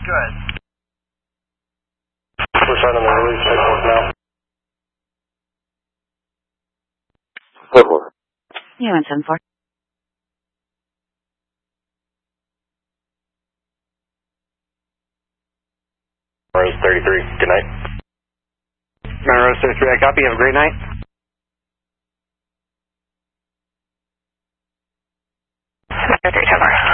Good. We're signing the release paperwork now. Paperwork. You went 7-4. Rose 33, good night. Rose 33, I copy. Have a great night. 33, 10